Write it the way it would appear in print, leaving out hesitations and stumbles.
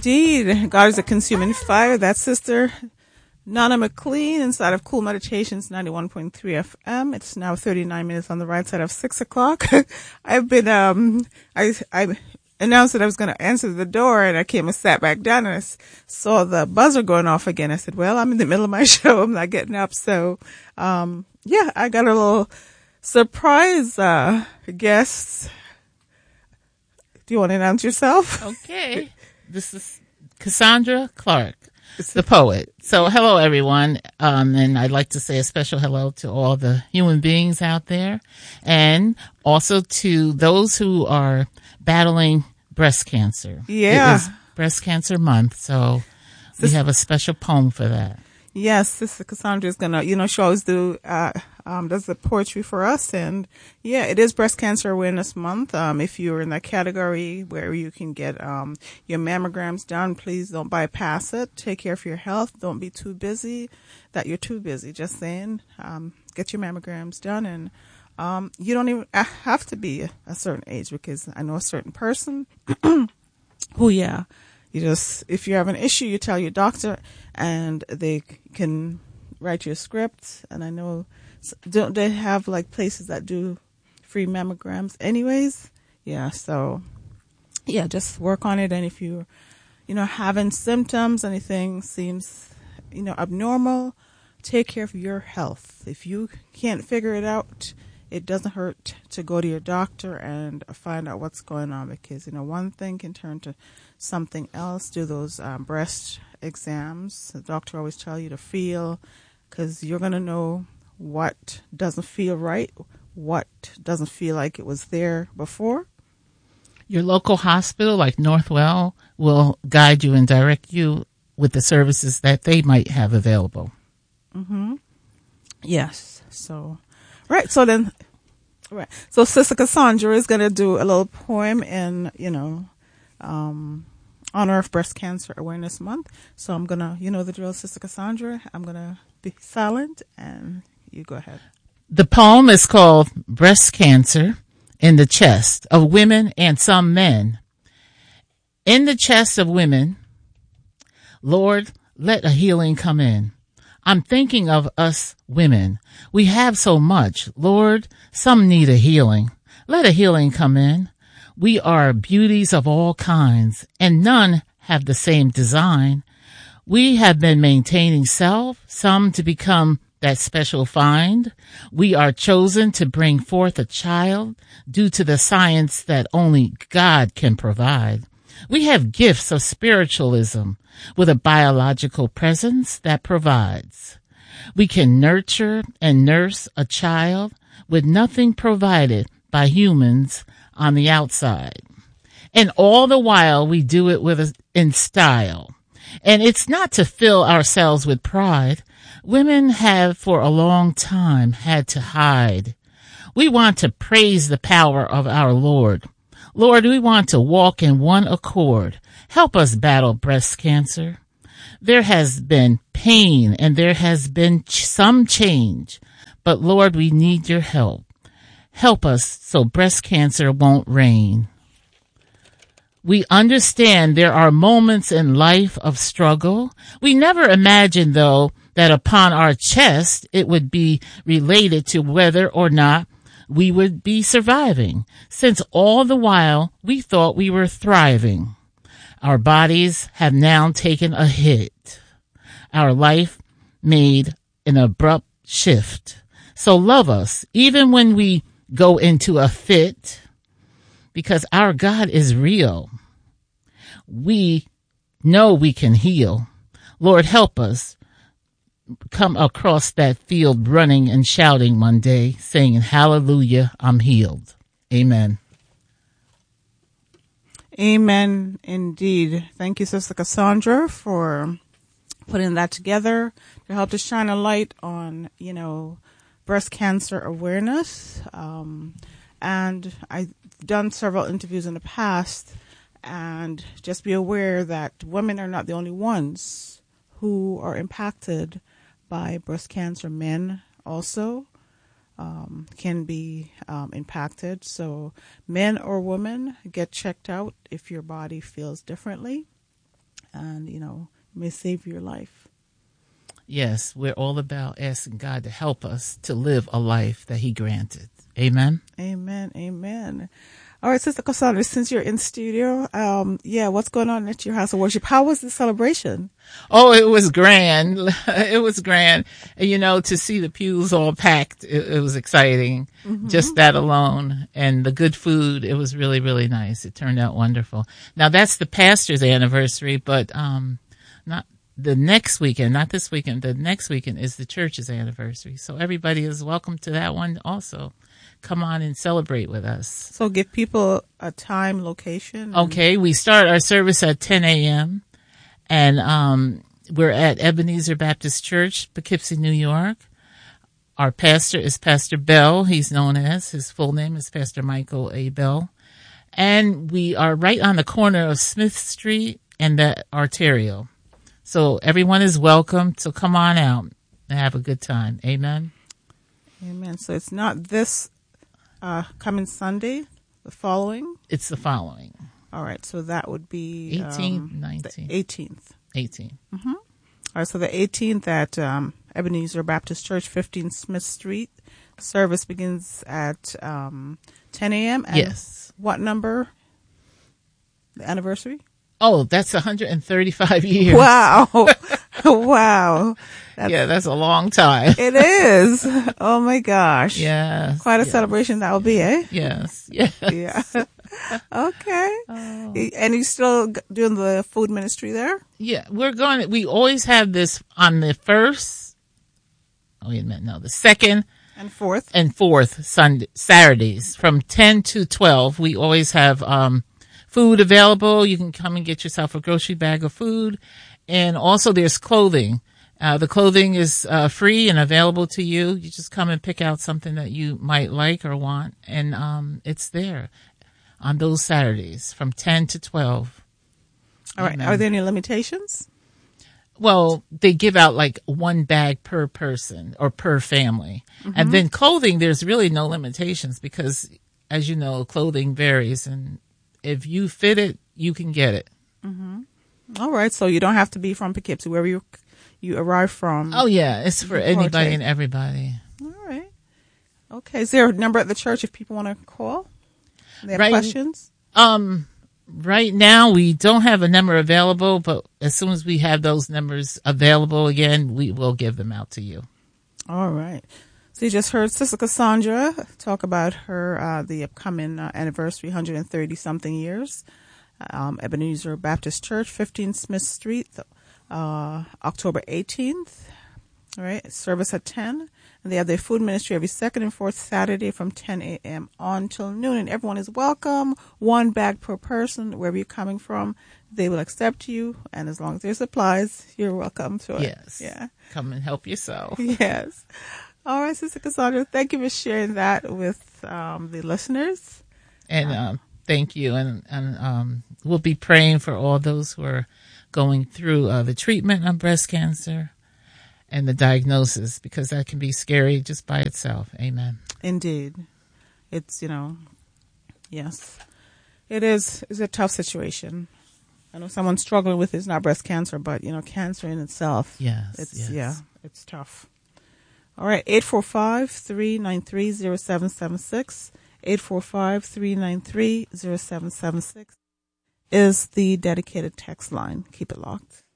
indeed. God is a consuming fire. That's Sister Nana McLean inside of Cool Meditations 91.3 FM. It's now 39 minutes on the right side of 6 o'clock. I've been, I announced that I was going to answer the door, and I came and sat back down, and I saw the buzzer going off again. I said, well, I'm in the middle of my show. I'm not getting up. So, yeah, I got a little surprise, guest. Do you want to announce yourself? Okay. This is Cassandra Clark, the poet. So hello, everyone. And I'd like to say a special hello to all the human beings out there, and also to those who are battling breast cancer. Yeah. It is Breast Cancer Month, so we have a special poem for that. Yes, Sister Cassandra is gonna, she always does the poetry for us, and yeah, it is Breast Cancer Awareness Month. If you're in that category where you can get your mammograms done, please don't bypass it. Take care of your health. Don't be too busy that you're too busy. Just saying, get your mammograms done, and you don't even have to be a certain age, because I know a certain person who, yeah. If you have an issue, you tell your doctor, and they can write you a script. And I know, don't they have like places that do free mammograms anyways? Yeah. So yeah, just work on it. And if you're, having symptoms, anything seems, abnormal, take care of your health. If you can't figure it out, it doesn't hurt to go to your doctor and find out what's going on, because, one thing can turn to something else. Do those breast exams. The doctor always tell you to feel, because you're going to know what doesn't feel right, what doesn't feel like it was there before. Your local hospital, like Northwell, will guide you and direct you with the services that they might have available. Mm-hmm. Yes. So, right. So then, right. So Sister Cassandra is going to do a little poem in, honor of Breast Cancer Awareness Month. So I'm going to, the drill, Sister Cassandra. I'm going to be silent, and you go ahead. The poem is called Breast Cancer in the Chest of Women and Some Men. In the chest of women, Lord, let a healing come in. I'm thinking of us women. We have so much. Lord, some need a healing. Let a healing come in. We are beauties of all kinds, and none have the same design. We have been maintaining self, some to become that special find. We are chosen to bring forth a child due to the science that only God can provide. We have gifts of spiritualism with a biological presence that provides. We can nurture and nurse a child with nothing provided by humans on the outside. And all the while we do it in style. And it's not to fill ourselves with pride. Women have for a long time had to hide. We want to praise the power of our Lord. Lord, we want to walk in one accord. Help us battle breast cancer. There has been pain and there has been some change, but Lord, we need your help. Help us so breast cancer won't reign. We understand there are moments in life of struggle. We never imagined, though, that upon our chest it would be related to whether or not we would be surviving, since all the while we thought we were thriving. Our bodies have now taken a hit. Our life made an abrupt shift. So love us, even when we go into a fit, because our God is real. We know we can heal. Lord, help us come across that field running and shouting one day, saying, hallelujah, I'm healed. Amen. Amen, indeed. Thank you, Sister Cassandra, for putting that together to help to shine a light on, breast cancer awareness. And I've done several interviews in the past, and just be aware that women are not the only ones who are impacted by breast cancer. Men also can be impacted. So men or women, get checked out if your body feels differently. and, may save your life. Yes, we're all about asking God to help us to live a life that he granted. Amen. Amen. Amen. All right, Sister Cassandra, since you're in studio, what's going on at your house of worship? How was the celebration? Oh, it was grand. It was grand. And, to see the pews all packed, it was exciting. Mm-hmm. Just that alone. And the good food, it was really, really nice. It turned out wonderful. Now, that's the pastor's anniversary, but not the next weekend, not this weekend. The next weekend is the church's anniversary. So everybody is welcome to that one also. Come on and celebrate with us. So give people a time, location. Okay, we start our service at 10 a.m. and we're at Ebenezer Baptist Church, Poughkeepsie, New York. Our pastor is Pastor Bell. He's known as, his full name is Pastor Michael A. Bell. And we are right on the corner of Smith Street and the Arterial. So everyone is welcome to come on out and have a good time. Amen. Amen. So it's not this coming Sunday, the following? It's the following. All right, so that would be 18th, 19th. The 18th. 18th. Mm-hmm. All right, so the 18th at Ebenezer Baptist Church, 15 Smith Street. Service begins at 10 a.m. And yes. What number? The anniversary? Oh, that's 135 years. Wow. Wow. That's a long time. It is. Oh my gosh. Yes. Quite a celebration that will be, eh? Yes. Yes. Yeah. Okay. Oh. And you still doing the food ministry there? Yeah. We always have this on the first, the second and fourth Saturdays from 10 to 12. We always have, food available. You can come and get yourself a grocery bag of food. And also there's clothing. The clothing is free and available to you. You just come and pick out something that you might like or want. And it's there on those Saturdays from 10 to 12. All right. Are there any limitations? Well, they give out like one bag per person or per family. Mm-hmm. And then clothing, there's really no limitations because, as you know, clothing varies. And if you fit it, you can get it. Mm-hmm. All right. So you don't have to be from Poughkeepsie, wherever you arrive from. Oh, yeah. It's for anybody and everybody. All right. Okay. Is there a number at the church if people want to call? They have questions? Right now, we don't have a number available, but as soon as we have those numbers available again, we will give them out to you. All right. So you just heard Sister Cassandra talk about her, the upcoming anniversary, 130-something years. Ebenezer Baptist Church, 15 Smith Street, October 18th. All right, service at 10. And they have their food ministry every second and fourth Saturday from 10 a.m. on till noon. And everyone is welcome. One bag per person, wherever you're coming from. They will accept you. And as long as there's supplies, you're welcome to it. Yes. Yeah. Come and help yourself. Yes. All right, Sister Cassandra, thank you for sharing that with the listeners. And thank you. And we'll be praying for all those who are going through the treatment of breast cancer and the diagnosis, because that can be scary just by itself. Amen. Indeed. It's, yes, it is. It's a tough situation. I know someone struggling with it's not breast cancer, but, cancer in itself. Yes. It's tough. All right, 845-393-0776. 845-393-0776 is the dedicated text line. Keep it locked.